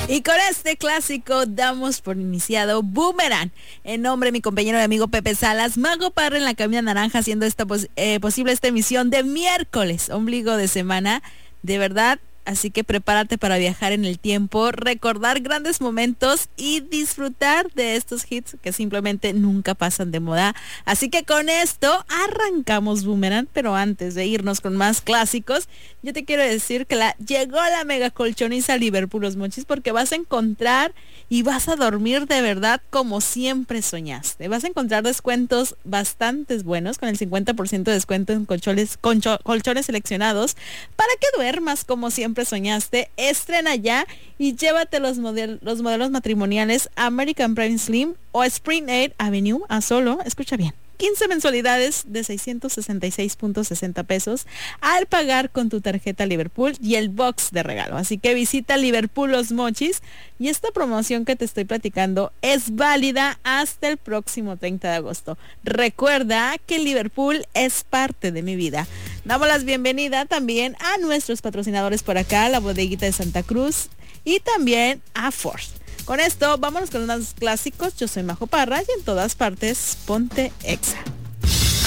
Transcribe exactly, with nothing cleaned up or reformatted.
Y con este clásico damos por iniciado Boomerang. En nombre de mi compañero y amigo Pepe Salas, Mago Parra en la cabina naranja, haciendo esta pos- eh, posible esta emisión de miércoles, ombligo de semana. De verdad, así que prepárate para viajar en el tiempo, recordar grandes momentos y disfrutar de estos hits que simplemente nunca pasan de moda. Así que con esto arrancamos Boomerang, pero antes de irnos con más clásicos, yo te quiero decir que la, llegó la mega colchoniza Liverpool Los Mochis, porque vas a encontrar y vas a dormir de verdad como siempre soñaste. Vas a encontrar descuentos bastante buenos, con el cincuenta por ciento de descuento en colchones, concho, colchones seleccionados, para que duermas como siempre soñaste. Estrena ya y llévate los, model, los modelos matrimoniales American Prime Slim o Spring Air Avenue a solo, escucha bien, quince mensualidades de seiscientos sesenta y seis punto sesenta pesos al pagar con tu tarjeta Liverpool y el box de regalo. Así que visita Liverpool Los Mochis, y esta promoción que te estoy platicando es válida hasta el próximo treinta de agosto. Recuerda que Liverpool es parte de mi vida. Damos la bienvenida también a nuestros patrocinadores por acá, la Bodeguita de Santa Cruz y también a Ford. Con esto, vámonos con unos clásicos. Yo soy Majo Parra y en todas partes, ponte Exa.